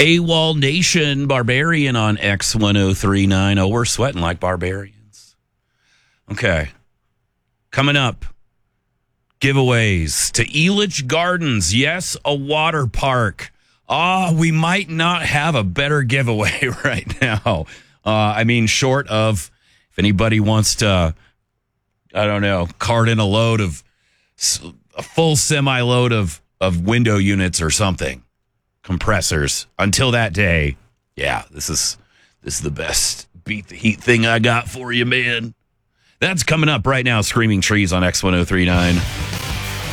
AWOL Nation, Barbarian on X1039. Oh, we're sweating like barbarians. Okay. Coming up, giveaways to Elitch Gardens. Yes, a water park. We might not have a better giveaway right now. Short of if anybody wants to, cart in a full semi-load of window units or something. Compressors. Until that day, this is the best beat the heat thing I got for you, man. That's coming up right now. Screaming Trees on X1039.